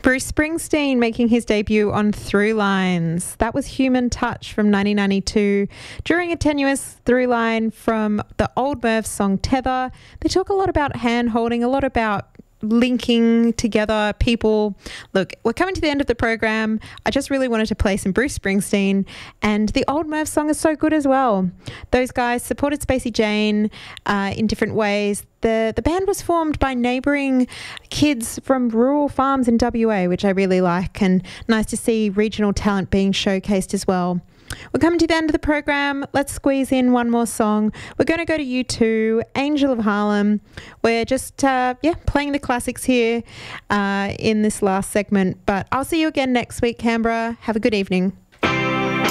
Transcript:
Bruce Springsteen making his debut on Through Lines. That was Human Touch from 1992. During a tenuous through line from the Old Murphs song Tether, they talk a lot about hand-holding, a lot about linking together people. Look, we're coming to the end of the program. I just really wanted to play some Bruce Springsteen, and the Old Murphs song is so good as well. Those guys supported Spacey Jane in different ways. The band was formed by neighbouring kids from rural farms in WA, which I really like, and nice to see regional talent being showcased as well. We're coming to the end of the program. Let's squeeze in one more song. We're going to go to U2, Angel of Harlem. We're just, playing the classics here in this last segment. But I'll see you again next week, Canberra. Have a good evening.